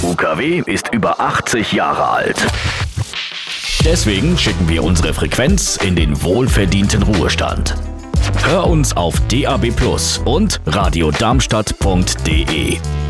UKW ist über 80 Jahre alt. Deswegen schicken wir unsere Frequenz in den wohlverdienten Ruhestand. Hör uns auf DAB+ und radiodarmstadt.de.